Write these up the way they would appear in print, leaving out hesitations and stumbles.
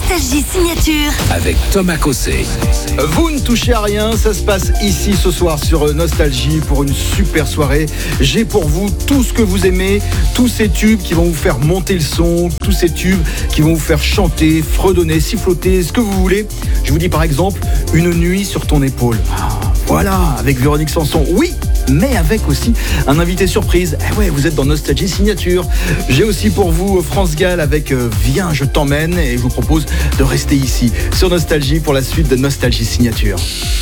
Nostalgie Signature avec Thomas Cossé. Vous ne touchez à rien, ça se passe ici ce soir sur Nostalgie pour une super soirée. J'ai pour vous tout ce que vous aimez, tous ces tubes qui vont vous faire monter le son, tous ces tubes qui vont vous faire chanter, fredonner, siffloter, ce que vous voulez. Je vous dis par exemple, Une nuit sur ton épaule. Voilà, avec Véronique Sanson. Oui, mais avec aussi un invité surprise. Eh ouais, vous êtes dans Nostalgie Signature. J'ai aussi pour vous France Gall avec Viens, je t'emmène. Et je vous propose de rester ici sur Nostalgie pour la suite de Nostalgie Signature.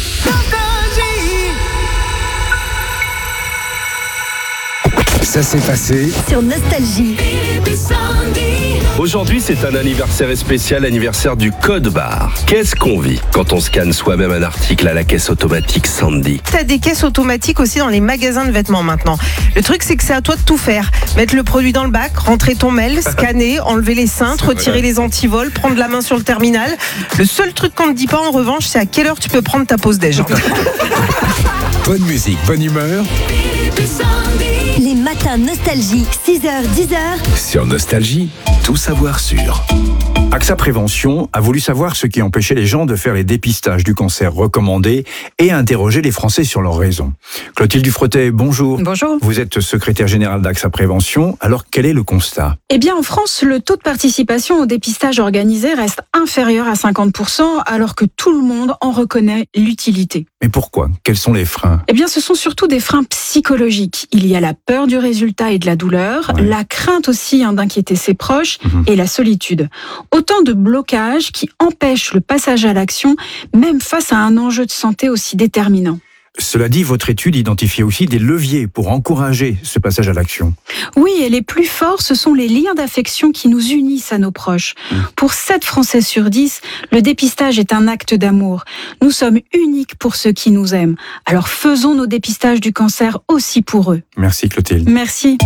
Ça s'est passé sur Nostalgie. Aujourd'hui, c'est un anniversaire spécial, l'anniversaire du code barre. Qu'est-ce qu'on vit quand on scanne soi-même un article à la caisse automatique Sandy? T'as des caisses automatiques aussi dans les magasins de vêtements maintenant. Le truc, c'est que c'est à toi de tout faire. Mettre le produit dans le bac, rentrer ton mail, scanner, enlever les cintres, retirer les antivols, prendre la main sur le terminal. Le seul truc qu'on ne dit pas en revanche, c'est à quelle heure tu peux prendre ta pause déj. Bonne musique, bonne humeur Les matins Nostalgie, 6h, 10h. sur Nostalgie. Tout savoir sur. AXA Prévention a voulu savoir ce qui empêchait les gens de faire les dépistages du cancer recommandés et a interrogé les Français sur leurs raisons. Clotilde Dufretet, bonjour. Bonjour. Vous êtes secrétaire générale d'AXA Prévention. Alors, quel est le constat ? Eh bien, en France, le taux de participation au dépistage organisé reste inférieur à 50%, alors que tout le monde en reconnaît l'utilité. Mais pourquoi ? Quels sont les freins ? Eh bien, ce sont surtout des freins psychologiques. Il y a la peur du résultat et de la douleur, la crainte aussi d'inquiéter ses proches et la solitude. Autant de blocages qui empêchent le passage à l'action, même face à un enjeu de santé aussi déterminant. Cela dit, votre étude identifie aussi des leviers pour encourager ce passage à l'action. Oui, et les plus forts, ce sont les liens d'affection qui nous unissent à nos proches. Pour 7 Français sur 10, le dépistage est un acte d'amour. Nous sommes uniques pour ceux qui nous aiment. Alors faisons nos dépistages du cancer aussi pour eux. Merci Clotilde. Merci.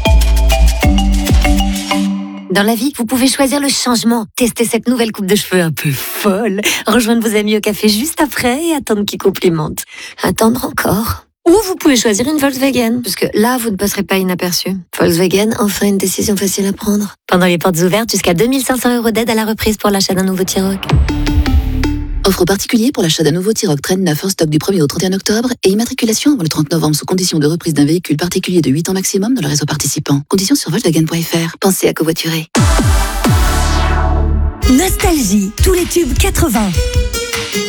Dans la vie, vous pouvez choisir le changement. Tester cette nouvelle coupe de cheveux un peu folle. Rejoindre vos amis au café juste après et attendre qu'ils complimentent. Attendre encore. Ou vous pouvez choisir une Volkswagen, parce que là, vous ne passerez pas inaperçu. Volkswagen, enfin une décision facile à prendre. Pendant les portes ouvertes, jusqu'à 2500 € d'aide à la reprise pour l'achat d'un nouveau T-Roc. Offre particulier pour l'achat d'un nouveau T-Roc Traîne 9 en stock du 1er au 31 octobre et immatriculation avant le 30 novembre sous condition de reprise d'un véhicule particulier de 8 ans maximum dans le réseau participant. Conditions sur Volkswagen.fr. Pensez à covoiturer. Nostalgie, tous les tubes 80.